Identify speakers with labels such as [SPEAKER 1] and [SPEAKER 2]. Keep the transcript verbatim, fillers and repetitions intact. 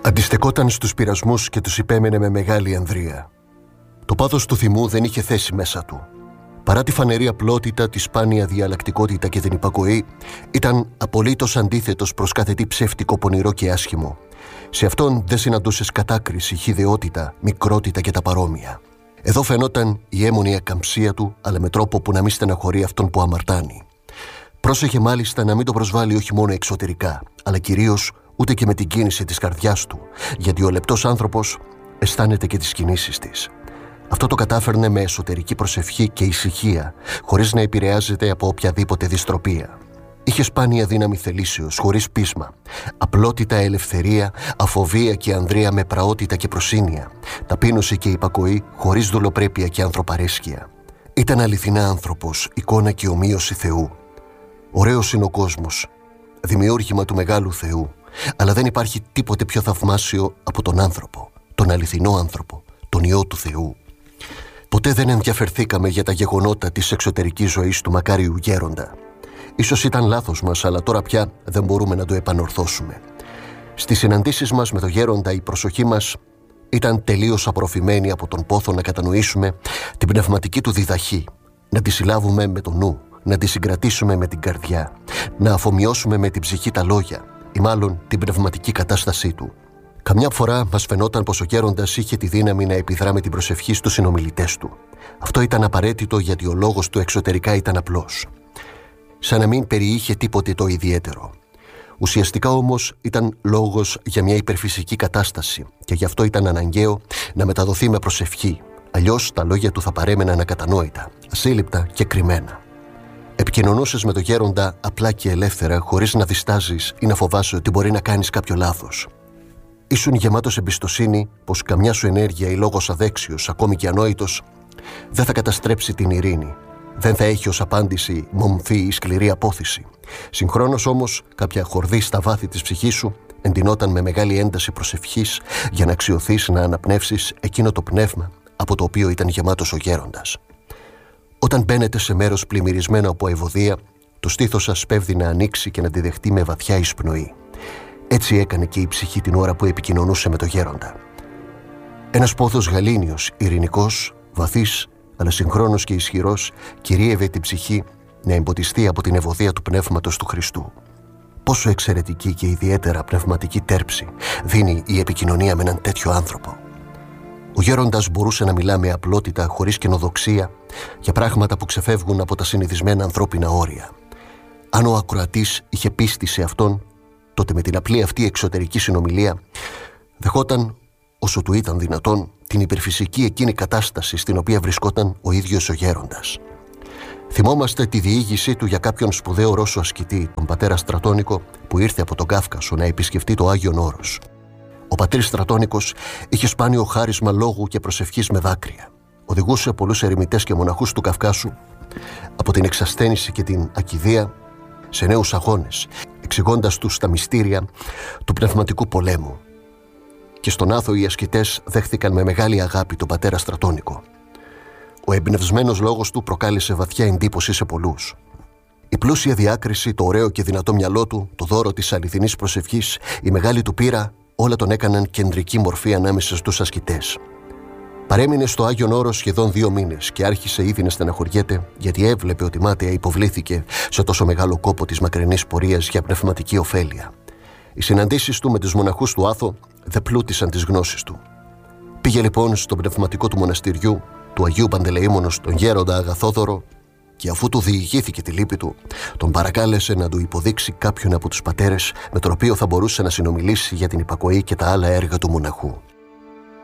[SPEAKER 1] Αντιστεκόταν στους πειρασμούς και τους υπέμενε με μεγάλη ανδρεία. Το πάθος του θυμού δεν είχε θέση μέσα του. Παρά τη φανερή απλότητα, τη σπάνια διαλλακτικότητα και την υπακοή, ήταν απολύτως αντίθετος προς κάθε τι ψεύτικο, πονηρό και άσχημο. Σε αυτόν δεν συναντούσες κατάκριση, χυδαιότητα, μικρότητα και τα παρόμοια. Εδώ φαινόταν η έμονη ακαμψία του, αλλά με τρόπο που να μην στεναχωρεί αυτόν που αμαρτάνει. Πρόσεχε μάλιστα να μην το προσβάλλει όχι μόνο εξωτερικά, αλλά κυρίως ούτε και με την κίνηση της καρδιάς του, γιατί ο λεπτός άνθρωπος αισθάνεται και τις κινήσεις της. Αυτό το κατάφερνε με εσωτερική προσευχή και ησυχία, χωρίς να επηρεάζεται από οποιαδήποτε δυστροπία. Είχε σπάνια δύναμη θελήσεως, χωρίς πείσμα, απλότητα, ελευθερία, αφοβία και ανδρεία με πραότητα και προσύνεια, ταπείνωση και υπακοή, χωρίς δουλοπρέπεια και ανθρωπαρέσκεια. Ήταν αληθινά άνθρωπος, εικόνα και ομοίωση Θεού. Ωραίος είναι ο κόσμος, δημιούργημα του μεγάλου Θεού, αλλά δεν υπάρχει τίποτε πιο θαυμάσιο από τον άνθρωπο, τον αληθινό άνθρωπο, τον Υιό του Θεού. Ποτέ δεν ενδιαφερθήκαμε για τα γεγονότα της εξωτερικής ζωής του μακάριου γέροντα. Ίσως ήταν λάθος μας, αλλά τώρα πια δεν μπορούμε να το επανορθώσουμε. Στις συναντήσεις μας με τον γέροντα η προσοχή μας ήταν τελείως απορροφημένη από τον πόθο να κατανοήσουμε την πνευματική του διδαχή, να τη συλλάβουμε με το νου, να τη συγκρατήσουμε με την καρδιά, να αφομοιώσουμε με την ψυχή τα λόγια ή μάλλον την πνευματική κατάστασή του. Καμιά φορά μας φαινόταν πως ο γέροντας είχε τη δύναμη να επιδρά με την προσευχή στους συνομιλητές του. Αυτό ήταν απαραίτητο γιατί ο λόγος του εξωτερικά ήταν απλός, σαν να μην περιείχε τίποτε το ιδιαίτερο. Ουσιαστικά όμως ήταν λόγος για μια υπερφυσική κατάσταση και γι' αυτό ήταν αναγκαίο να μεταδοθεί με προσευχή, αλλιώς τα λόγια του θα παρέμεναν ακατανόητα, ασύλληπτα και κρυμμένα. Επικοινωνούσες με τον γέροντα απλά και ελεύθερα, χωρίς να διστάζεις ή να φοβάσαι ότι μπορεί να κάνεις κάποιο λάθος. Ήσουν γεμάτος εμπιστοσύνη πως καμιά σου ενέργεια ή λόγος αδέξιος, ακόμη και ανόητος, δεν θα καταστρέψει την ειρήνη. Δεν θα έχει ως απάντηση μομφή ή σκληρή απόθυση. Συγχρόνως όμως, κάποια χορδή στα βάθη της ψυχής σου εντυνόταν με μεγάλη ένταση προσευχής για να αξιωθείς να αναπνεύσεις εκείνο το πνεύμα από το οποίο ήταν γεμάτος ο γέροντας. Όταν μπαίνετε σε μέρος πλημμυρισμένο από ευωδία, το στήθος σας πέφτει να ανοίξει και να τη δεχτεί με βαθιά εισπνοή. Έτσι έκανε και η ψυχή την ώρα που επικοινωνούσε με τον γέροντα. Ένας πόθος γαλήνιος, ειρηνικός, βαθύς, αλλά συγχρόνως και ισχυρός, κυρίευε την ψυχή να εμποτιστεί από την ευωδία του πνεύματος του Χριστού. Πόσο εξαιρετική και ιδιαίτερα πνευματική τέρψη δίνει η επικοινωνία με έναν τέτοιο άνθρωπο. Ο γέροντας μπορούσε να μιλά με απλότητα, χωρίς καινοδοξία, για πράγματα που ξεφεύγουν από τα συνηθισμένα ανθρώπινα όρια. Αν ο ακροατής είχε πίστη σε αυτόν, τότε με την απλή αυτή εξωτερική συνομιλία δεχόταν, όσο του ήταν δυνατόν, την υπερφυσική εκείνη κατάσταση στην οποία βρισκόταν ο ίδιος ο γέροντας. Θυμόμαστε τη διήγησή του για κάποιον σπουδαίο Ρώσο ασκητή, τον πατέρα Στρατώνικο, που ήρθε από τον Κάφκασο να επισκεφτεί το Άγιον Όρος. Ο πατήρ Στρατώνικος είχε σπάνιο χάρισμα λόγου και προσευχής με δάκρυα. Οδηγούσε πολλούς ερημιτές και μοναχούς του Καυκάσου από την εξασθένηση και την ακηδεία σε νέους αγώνες, εξηγώντας τους τα μυστήρια του πνευματικού πολέμου. Και στον Άθο οι ασκητές δέχθηκαν με μεγάλη αγάπη τον πατέρα Στρατώνικο. Ο εμπνευσμένος λόγος του προκάλεσε βαθιά εντύπωση σε πολλούς. Η πλούσια διάκριση, το ωραίο και δυνατό μυαλό του, το δώρο της αληθινής προσευχής, η μεγάλη του πείρα, όλα τον έκαναν κεντρική μορφή ανάμεσα στους ασκητές. Παρέμεινε στο Άγιον Όρος σχεδόν δύο μήνες και άρχισε ήδη να στεναχωριέται, γιατί έβλεπε ότι μάταια υποβλήθηκε σε τόσο μεγάλο κόπο της μακρινής πορείας για πνευματική ωφέλεια. Οι συναντήσεις του με τους μοναχούς του Άθο δεν πλούτησαν τις γνώσεις του. Πήγε λοιπόν στον πνευματικό του μοναστηριού, του Αγίου Παντελεήμονος, τον γέροντα Αγαθόδωρο, και αφού του διηγήθηκε τη λύπη του, τον παρακάλεσε να του υποδείξει κάποιον από τους πατέρες με τον οποίο θα μπορούσε να συνομιλήσει για την υπακοή και τα άλλα έργα του μοναχού.